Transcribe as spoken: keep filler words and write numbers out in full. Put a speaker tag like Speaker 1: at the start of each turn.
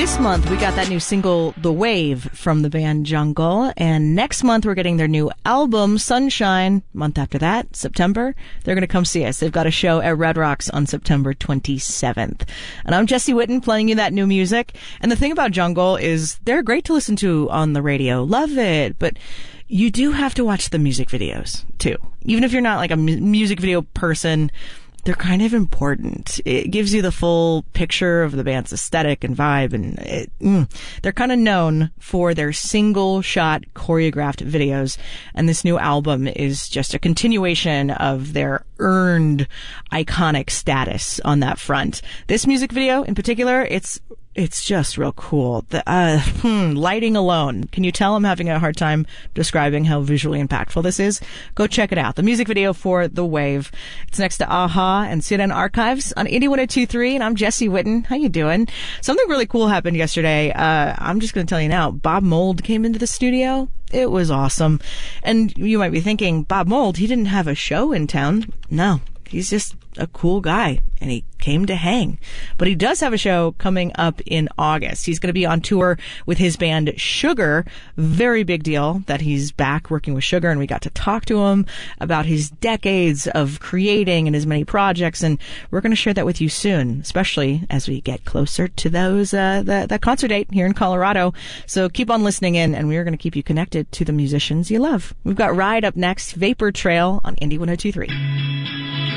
Speaker 1: This month, we got that new single, The Wave, from the band Jungle. And next month, we're getting their new album, Sunshine. Month after that, September, they're going to come see us. They've got a show at Red Rocks on September twenty-seventh. And I'm Jessie Whitten, playing you that new music. And the thing about Jungle is they're great to listen to on the radio. Love it. But you do have to watch the music videos, too. Even if you're not like a mu- music video person, they're kind of important. It gives you the full picture of the band's aesthetic and vibe, and it, mm, they're kind of known for their single-shot choreographed videos, and this new album is just a continuation of their earned iconic status on that front. This music video, in particular, it's It's just real cool. The uh, hmm, lighting alone. Can you tell I'm having a hard time describing how visually impactful this is? Go check it out. The music video for The Wave. It's next to Aha and C N N Archives on eighty-one oh two point three, and I'm Jessie Whitten. How you doing? Something really cool happened yesterday. Uh, I'm just going to tell you now. Bob Mould came into the studio. It was awesome. And you might be thinking, Bob Mould, he didn't have a show in town. No. He's just a cool guy, and he came to hang. But he does have a show coming up in August. He's going to be on tour with his band Sugar. Very big deal that he's back working with Sugar, and we got to talk to him about his decades of creating and his many projects, and we're going to share that with you soon, especially as we get closer to those uh, the, that concert date here in Colorado. So keep on listening in, and we're going to keep you connected to the musicians you love. We've got Ride up next, Vapor Trail on Indie one oh two point three.